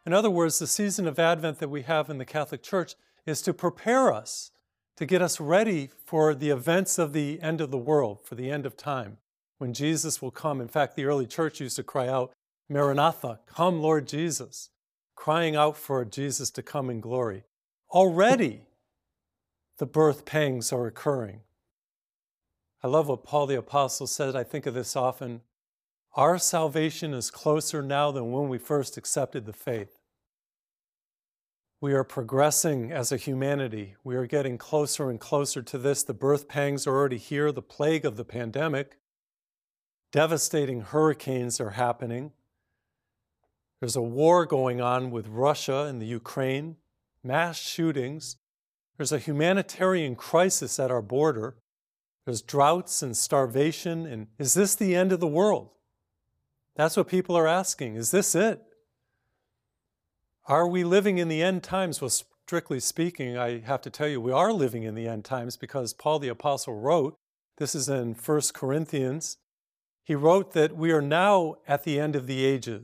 In other words, the season of Advent that we have in the Catholic Church is to prepare us, to get us ready for the events of the end of the world, for the end of time, when Jesus will come. In fact, the early church used to cry out, Maranatha, come Lord Jesus, crying out for Jesus to come in glory. Already, the birth pangs are occurring. I love what Paul the Apostle said. I think of this often. Our salvation is closer now than when we first accepted the faith. We are progressing as a humanity. We are getting closer and closer to this. The birth pangs are already here. The plague of the pandemic. Devastating hurricanes are happening. There's a war going on with Russia and the Ukraine. Mass shootings. There's a humanitarian crisis at our border. There's droughts and starvation. And is this the end of the world? That's what people are asking. Is this it? Are we living in the end times? Well, strictly speaking, I have to tell you, we are living in the end times because Paul the Apostle wrote, this is in 1 Corinthians, he wrote that we are now at the end of the ages.